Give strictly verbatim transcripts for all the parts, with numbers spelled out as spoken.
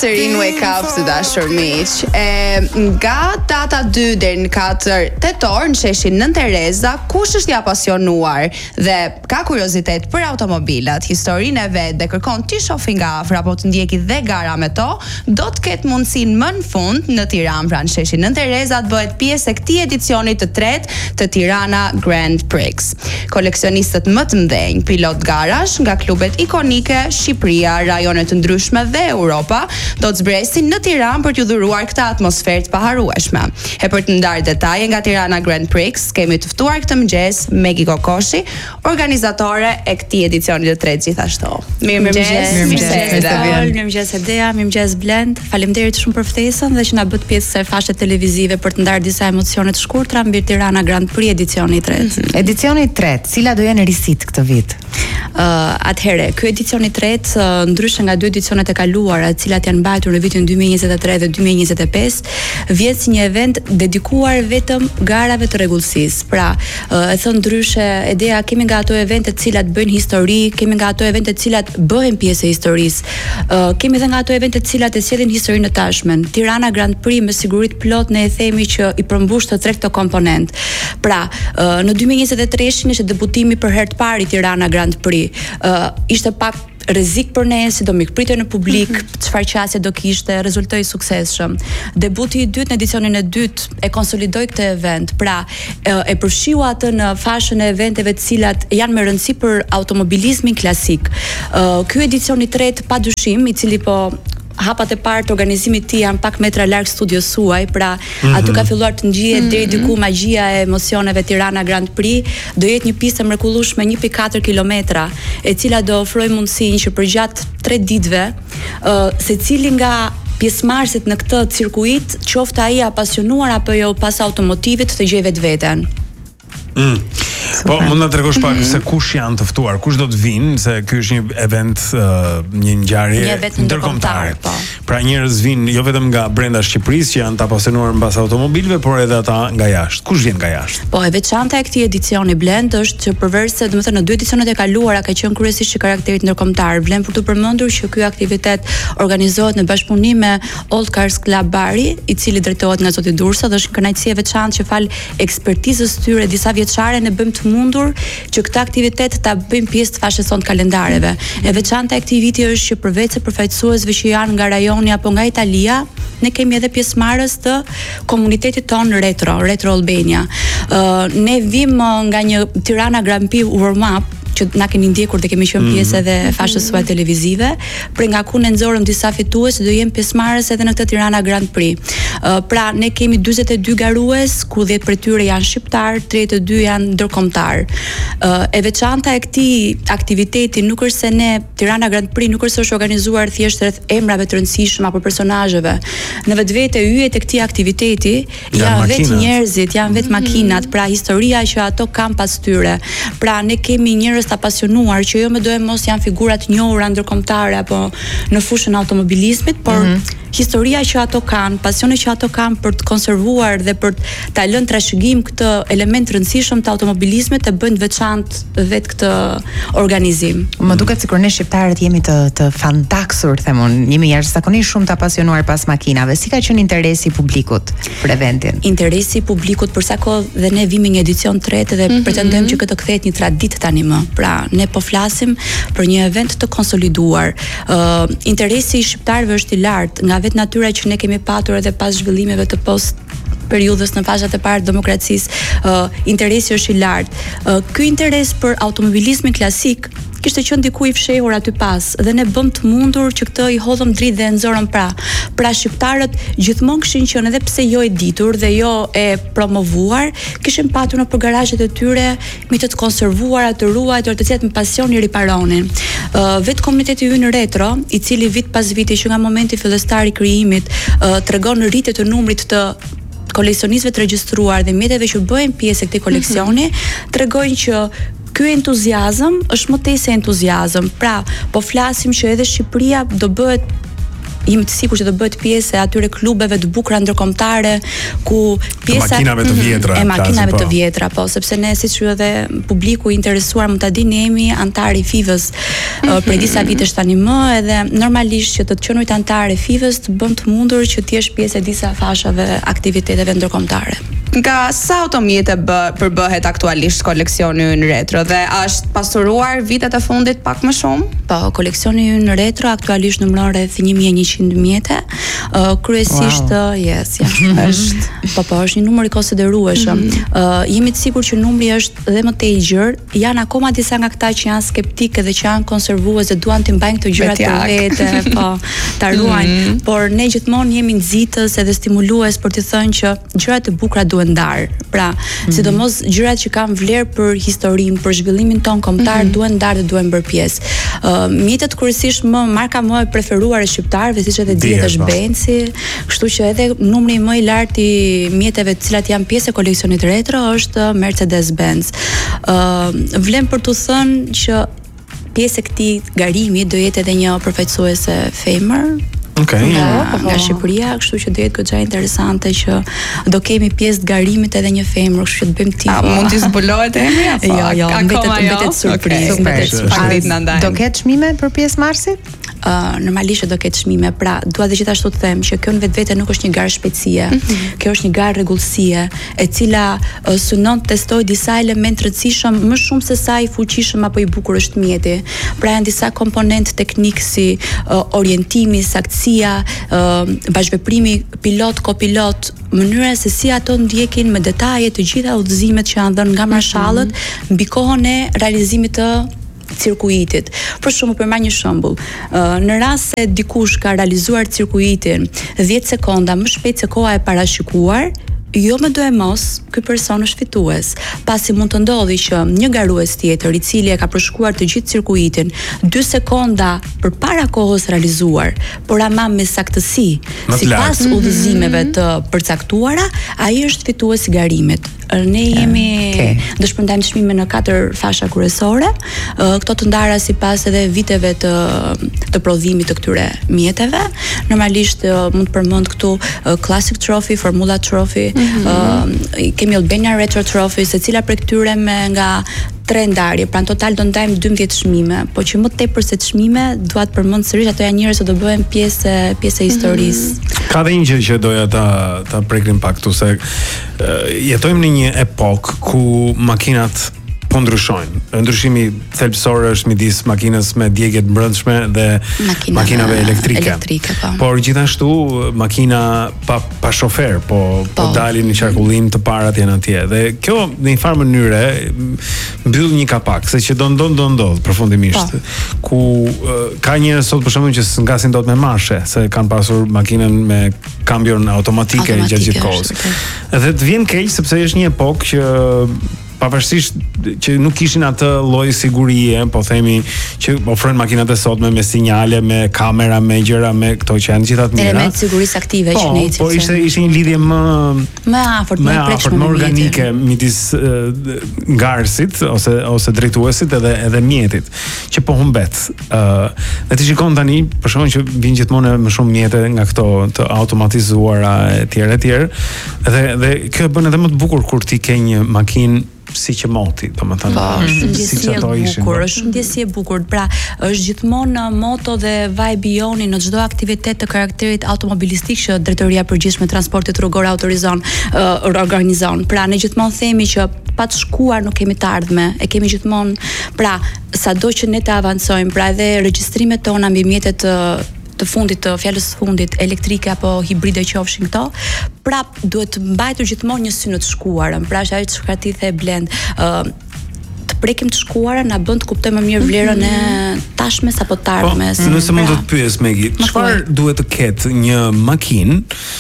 Serin Wake Up të dashur miq. E nga data dy deri në katër tetor në sheshin Nën Tereza, kush është i apasionuar dhe ka kuriozitet për automobilat, historinë e vet dhe kërkon t'i shohë nga afër apo të ndjeki dhe gara me to, do të ketë mundësinë më në fund në Tiranë, pra në sheshin Nën Tereza të bëhet pjesë e këtij edicioni të tretë të Tirana Grand Prix. Koleksionistët më të mëdhenj, pilot garash nga klubet ikonike Shqipëria, rajone të ndryshme dhe Europa do të zbresin në Tiranë për t'ju dhuruar këtë atmosferë të paharrueshme. E për të ndarë detaje nga Tirana Grand Prix, kemi të ftuar këtë mëngjes Megi Kokoshi, organizatore e këtij edicioni të tretë gjithashtu. Mirëmëngjes. Mirëmëngjes Edea, mirëmëngjes Blend. Faleminderit shumë për ftesën dhe që na bët pjesë e fashët televizive për të ndarë disa emocione të shkurtra mbi Tirana Grand Prix edicioni i tretë. Mm-hmm. Edicioni i tretë, cila do jenë risit këtë vit? Uh, atëherë, ky edicion i tretë, uh, ndryshe nga dy edicionet e kaluara, të cilat janë mbajtur në vitin dy mijë e njëzet e tre dhe dy mijë e njëzet e pesë, vjen si një event dedikuar vetëm garave të rregullsisë. Pra, uh, e thon ndryshe, Edea, kemi nga ato evente të cilat bëjnë histori, kemi nga ato evente të cilat bëhen pjesë e historisë. Uh, kemi edhe nga ato evente të cilat e sjellin historinë në tashmen. Tirana Grand Prix me siguri plot ne e themi që i përmbush të tre këto komponent. Pra, uh, në dy mijë e njëzet e tre ishte debutimi për herë të parë i Tirana Grand Prix. Uh, ishte pak rrezik për ne, si do mikpritej në publik, çfarë qasje do kishte, rezultoi suksesshëm. Debuti i dytë në edicionin e dytë e konsolidoi këtë event, pra e, e përfshiu atë në fashën e eventeve të cilat janë me rëndësi për automobilizmin klasik. Uh, ky edicion i tretë padyshim, i cili po hapat e parë të organizimit të tij janë pak metra larg studios suaj, pra mm-hmm. aty ka filluar të ngjihet mm-hmm. deri diku magjia e emocioneve. Tirana Grand Prix do jetë një pistë e mrekullueshme një pikë katër kilometra, e cila do ofrojë mundësinë që përgjatë tre ditëve, uh, secili nga pjesëmarrësit në këtë cirkuit, qoftë ai apasionuar apo jo pas automotivit, të gjejë vetveten. Mm. Po, mund na tregosh pak se kush janë të ftuar, kush do të vinë, se ky është një event, uh, një ngjarje ndërkombëtare. Po. Pra njerëz vinë jo vetëm nga brenda Shqipërisë që janë të apasionuar mbas automobilëve, por edhe ata nga jashtë. Kush vjen nga jashtë? Po, e veçanta e këtij edicioni Blend është që përveç se, domethënë, në dy edicionet e kaluara ka qenë kryesisht i karakterit ndërkombëtar, vlen për të përmendur që ky aktivitet organizohet në bashkëpunim me Old Cars Club Bari, i cili drejtohet nga zoti Dursa, dhe është një kënaqësi e veçantë që fal ekspertizës tyre disa vjeçare ne bëjmë të mundur që këtë aktivitet ta bëjmë pjesë të fashës sonë kalendareve. E veçanta e këtij viti është që përveç se përfaqësuesve që janë nga rajoni apo nga Italia, ne kemi edhe pjesëmarrës të komunitetit ton Retro, Retro Albania. Uh, ne vim nga një Tirana Grand Prix warm up që na keni ndjekur dhe kemi qenë pjesë edhe fashës suaj televizive, për nga ku ne nxorëm disa fitues do jenë pjesëmarrës edhe në këtë Tirana Grand Prix. Uh, pra ne kemi dyzet e dy garues, ku dhjetë prej tyre janë shqiptar, tridhjetë e dy janë ndërkombëtar. Uh, e veçanta e këtij aktiviteti nuk është se ne Tirana Grand Prix nuk është se është organizuar thjesht rreth emrave të rëndësishëm apo personazheve. Në vetvete yjet e këtij aktiviteti janë vetë njerëzit, janë vetë makinat, pra historia që ato kanë pas tyre. Pra ne kemi njerëz të apasionuar që jo më doje mos janë figurat njohura ndërkombëtare apo në fushën e automobilizmit, por mm-hmm. historia që ato kanë, pasioni që ato kanë për të konservuar dhe për ta lënë trashëgim këtë element rëndësishëm të automobilizmit, të bëjnë veçantë vetë këtë organizim. Më duket sikur ne shqiptarët jemi të të fantaksur, them unë, jemi jashtëzakonisht shumë të apasionuar pas makinave. Si ka qenë interesi i publikut për eventin? Interesi i publikut për sa kohë dhe ne vimi një edicion tretë dhe mm-hmm. pretendojmë që këtë kthehet një traditë tani më. Pra, ne po flasim për një event të konsoliduar. Uh, interesi i shqiptarëve është i lartë, nga vetë natyra që ne kemi patur edhe pas zhvillimeve të post periudhës në fashat e parë të demokracisë, uh, interesi është i lartë. Uh, ky interes për automobilizmin klasik kishte qenë diku i fshehur aty pas, dhe ne bëm të mundur që këtë i hodhëm dritë dhe nxorëm pra. Pra shqiptarët gjithmonë kishin qenë, edhe pse jo e ditur dhe jo e promovuar, kishin patur në garazhet e tyre mi të, të konservuara, të ruajtur, të cilat me pasion i riparonin. Uh, vetë komuniteti ynë Retro, i cili vit pas viti që nga momenti fillestar i krijimit uh, tregon rritje të numrit të koleksionistëve të regjistruar dhe mjeteve që bëjnë pjesë e këtij koleksioni, mm-hmm. tregojnë që ky entuziazëm është më tej se entuziazëm. Pra, po flasim që edhe Shqipëria do bëhet jemi të sigurt që do bëhet pjesë e atyre klubeve të bukura ndërkombëtare ku pjesa e makinave të vjetra, e makinave po. të vjetra, po, sepse ne siç ju edhe publiku i interesuar mund ta dini, jemi antar i Fivës uh, prej disa vitesh tani më, edhe normalisht që të të qenurit antar e Fivës të bën të mundur që të jesh pjesë e disa fashave aktiviteteve ndërkombëtare. Nga sa automjete bë, përbëhet aktualisht koleksioni ynë retro dhe është pasuruar vitet e fundit pak më shumë? Po, koleksioni ynë retro aktualisht numëron rreth një mijë e njëqind mjete. Uh, kryesisht wow. yes, ja, është po po, është një numër i konsiderueshëm. Mm -hmm. uh, jemi të sigurt që numri është dhe më tej i gjerë. Janë akoma disa nga këta që janë skeptikë dhe që janë konservues dhe duan të mbajnë këto gjërat për vete, po, ta ruajnë. Mm -hmm. Por ne gjithmonë jemi nxitës edhe stimulues për të thënë që gjërat e bukura duhen ndar. Pra, mm -hmm. sidomos gjërat që kanë vlerë për historinë, për zhvillimin ton kombëtar, mm -hmm. duhen ndar dhe duhen bërë pjesë. Uh, mjetet kryesisht më marka më e preferuar e shqiptarëve, siç edhe dihet, është Benci, kështu që edhe numri më i lartë i mjeteve të cilat janë pjesë e koleksionit retro është Mercedes-Benz. Uh, vlen për të thënë që pjesë e këtij garimi do jetë edhe një përfaqësuese femër. Okay. Nga, nga Shqipëria, kështu që do jetë goxha interesante që do kemi pjesë të garimit edhe një femër, kështu që të bëjmë tifo. A mund të zbulohet emri apo? Jo, jo, mbetet mbetet surprizë, mbetet surprizë. Do ketë çmime për pjesë marsit? Uh, normalisht do ketë çmime. Pra, dua dhe gjithashtu të them që kjo në vetvete nuk është një garë shpejtësie. Mm -hmm. Kjo është një garë rregullësie, e cila uh, synon të testoj disa elementë të rëndësishëm më shumë se sa i fuqishëm apo i bukur është mjeti. Pra, janë disa komponentë teknik si uh, orientimi, saktësia, uh, bashkëveprimi pilot kopilot, mënyra se si ato ndjekin me detaje të gjitha udhëzimet që janë dhënë nga marshallët mm -hmm. mbi kohën e realizimit të cirkuitit. Për shembull, për marr një shembull, në rast se dikush ka realizuar cirkuitin dhjetë sekonda më shpejt se koha e parashikuar, jo më do e mos, ky person është fitues. Pasi mund të ndodhi që një garues tjetër i cili e ka përshkruar të gjithë cirkuitin dy sekonda përpara kohës realizuar, por ama me saktësi, sipas udhëzimeve të përcaktuara, ai është fitues i garimit. Ne jemi okay. do shpërndajmë çmime në katër fasha kryesore. Këto të ndara sipas edhe viteve të të prodhimit të këtyre mjeteve. Normalisht mund të përmend këtu Classic Trophy, Formula Trophy, mm -hmm. uh, kemi Albania Retro Trophy, secila prej këtyre me nga tre ndarje, pra në total do ndajmë dymbëdhjetë çmime, po që më tepër se çmime, dua të përmend sërish ato janë njerëz që do bëhen pjesë pjesë e historisë. Mm -hmm. Ka dhe një gjë që doja ta ta prekrim pak këtu se uh, jetojmë në një epokë ku makinat po ndryshojnë. Ndryshimi thelbësor është midis makinës me djegje të brendshme dhe Makina, makinave elektrike. elektrike po. Por gjithashtu makina pa pa shofer, po po, po dalin në qarkullim të parat janë atje. Dhe kjo në një farë mënyre mbyll një kapak, se që do ndon do ndodh përfundimisht. Po. Ku uh, ka njerëz sot për shembull që ngasin dot me marshe, se kanë pasur makinën me kambion automatike gjatë gjithë kohës. Dhe të vjen keq sepse është një epokë që pavarësisht që nuk kishin atë lloj sigurie, po themi që ofrojnë makinat e sotme me sinjale, me kamera, me gjëra, me këto që janë gjithë ato mira. Element sigurisë aktive po, që ne Po, ishte ishte një lidhje më më afërt, më prekshme, më organike midis uh, ngarësit ose ose drejtuesit edhe edhe mjetit, që po humbet. Ë, uh, dhe ti shikon tani, për shkakun që vijnë gjithmonë më shumë mjete nga këto të automatizuara etj etj. Dhe dhe kjo bën edhe më të bukur kur ti ke një makinë si që moti, domethënë, është ndjesi e bukur, është ndjesi e bukur. Pra, është gjithmonë moto dhe vibe i joni në çdo aktivitet të karakterit automobilistik që Drejtoria e Përgjithshme e Transportit Rrugor autorizon, uh, organizon. Pra, ne gjithmonë themi që pa të shkuar nuk kemi të ardhme, e kemi gjithmonë, pra, sado që ne të avancojmë, pra edhe regjistrimet tona mbi mjetet të të fundit të fjalës fundit elektrike apo hibride qofshin këto, prap duhet të mbajtur gjithmonë një sy në të shkuarën. Pra është ajo çka ti the Blend, ë uh, të prekim të shkuarën na bën të kuptojmë më mirë vlerën e tashmes apo të ardhmes. Po, nëse mund të të pyes Megi, çfarë duhet të ketë një makinë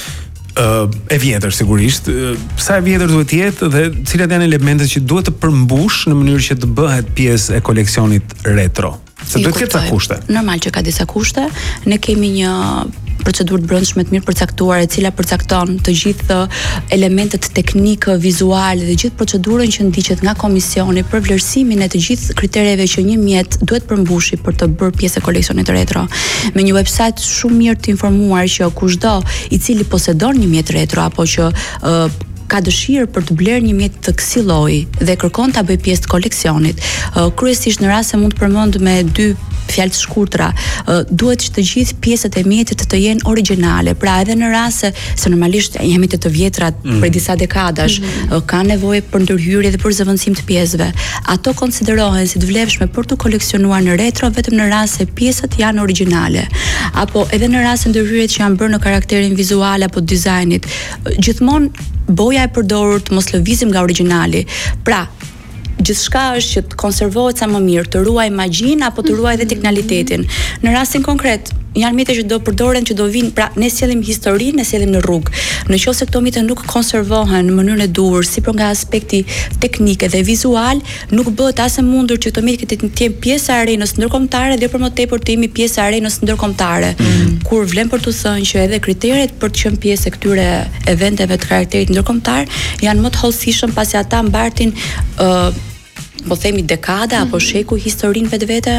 Uh, e vjetër sigurisht, uh, sa e vjetër duhet të jetë dhe cilat janë elementet që duhet të përmbush në mënyrë që të bëhet pjesë e koleksionit retro. Se duhet të ketë ca kushte. Normal që ka disa kushte. Ne kemi një procedurë të brendshme të mirë përcaktuar, e cila përcakton të gjithë elementet teknikë, vizuale dhe gjithë procedurën që ndiqet nga komisioni për vlerësimin e të gjithë kritereve që një mjet duhet përmbushi për të bërë pjesë e koleksionit retro. Me një website shumë mirë të informuar që kushdo i cili posedon një mjet retro apo që uh, ka dëshirë për të blerë një mjet të kësaj lloji dhe kërkon ta bëjë pjesë të koleksionit. Uh, kryesisht në rast se mund të përmend me dy fjalë të shkurtra, uh, duhet që të gjithë pjesët e mjetit të jenë origjinale. Pra edhe në rast se, se normalisht jemi të të vjetrat mm. për disa dekadash, mm -hmm. uh, ka nevojë për ndërhyrje dhe për zëvendësim të pjesëve. Ato konsiderohen si të vlefshme për të koleksionuar në retro vetëm në rast se pjesët janë origjinale. Apo edhe në rast se ndërhyrjet që janë bërë në karakterin vizual apo dizajnit, uh, gjithmonë boja e përdorur të mos lëvizim nga origjinali. Pra, gjithçka është që të konservohet sa më mirë, të ruaj magjinë apo të ruaj edhe teknikalitetin. Në rastin konkret, janë mjete që do përdoren, që do vinë, pra ne sjellim historinë, ne sjellim në rrugë. Në qoftë se këto mjete nuk konservohen në mënyrën e duhur, sipër nga aspekti teknik dhe vizual, nuk bëhet as e mundur që këto mjete të jenë pjesë e arenës ndërkombëtare dhe për më tepër të jemi pjesë e arenës ndërkombëtare. Mm. Kur vlen për të thënë që edhe kriteret për të qenë pjesë e këtyre eventeve të karakterit ndërkombëtar janë më të hollësishëm pasi ata mbartin uh, po themi dekada mm. apo sheku historinë vetvete.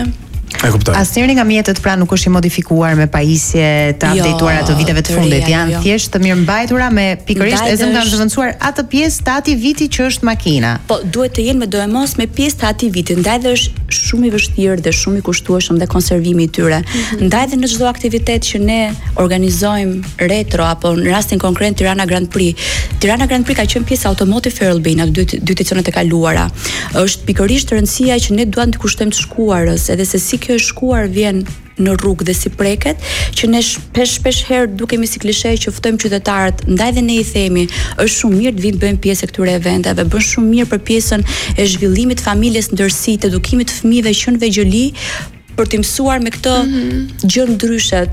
Asnjëri nga mjetet pra nuk është i modifikuar me pajisje të updateuara të viteve të fundit, janë jo. thjesht të mirëmbajtura me pikërisht e zëm kanë zëvendësuar atë pjesë të atij viti që është makina. Po duhet të jenë me do e mos me pjesë të atij viti, ndaj dhe është shumë i vështirë dhe shumë i kushtueshëm dhe konservimi i tyre. Mm -hmm. Ndaj dhe në çdo aktivitet që ne organizojmë retro apo në rastin konkret Tirana Grand Prix. Tirana Grand Prix ka qenë pjesë Automotive Fair Albania dy dy edicionet e kaluara. Është pikërisht rëndësia që ne duam të kushtojmë të shkuarës, edhe se si kjo shkuar vjen në rrugë dhe si preket, që ne shpesh shpesh herë dukemi si klishe që ftojmë qytetarët, ndaj dhe ne i themi, është shumë mirë të vinë bëjmë pjesë e këtyre eventeve, bën shumë mirë për pjesën e zhvillimit familjes ndërsi, të edukimit të fëmijëve që në vegjëli, për të mësuar me këtë mm -hmm. gjë ndryshe,